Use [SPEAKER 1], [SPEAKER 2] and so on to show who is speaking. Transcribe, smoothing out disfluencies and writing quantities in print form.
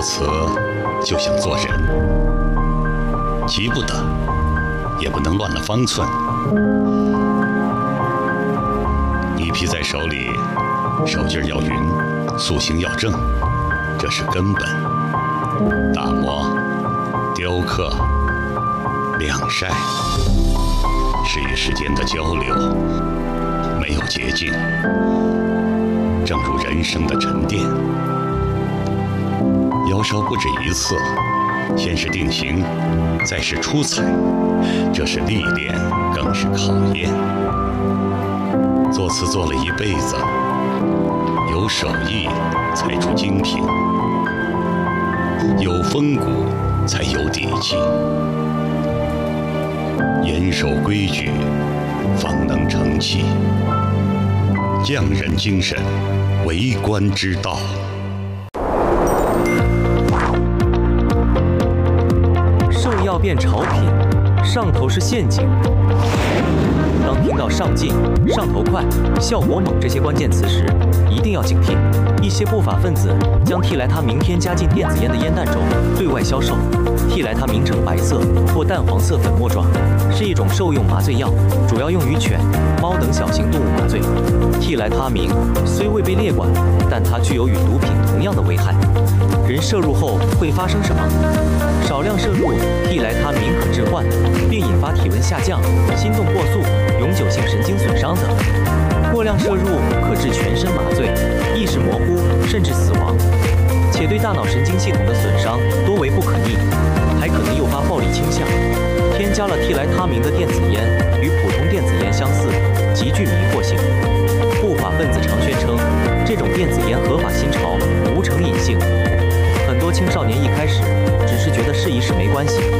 [SPEAKER 1] 词就想做人，急不得，也不能乱了方寸。泥皮在手里，手劲儿要匀，塑形要正，这是根本。打磨、雕刻、晾晒，是与时间的交流，没有捷径。正如人生的沉淀，窑烧不止一次，先是定型，再是出彩，这是历练，更是考验。做瓷做了一辈子，有手艺才出精品，有风骨才有底气，严守规矩，方能成器。匠人精神，为官之道。
[SPEAKER 2] 兽药变潮品，上头是陷阱。当听到上劲、上头快、效果猛这些关键词时，一定要警惕，一些不法分子将替来他明添加进电子烟的烟弹中对外销售。替来他明呈白色或淡黄色粉末状，是一种兽用麻醉药，主要用于犬、猫等小型动物麻醉。替来他明虽未被列管，但它具有与毒品同样的危害。人摄入后会发生什么？少量摄入替来他明可致幻，并引发体温下降、心动过速、永久性神经损伤等。过量摄入可致全身麻醉、意识模糊，甚至死亡，且对大脑神经系统的损伤多为不可逆，还可能诱发暴力倾向。添加了替来他明的电子烟与普通电子烟相似，极具迷惑性。不法分子常宣称这种电子烟合法新潮、无成瘾性。很多青少年一开始只是觉得试一试没关系，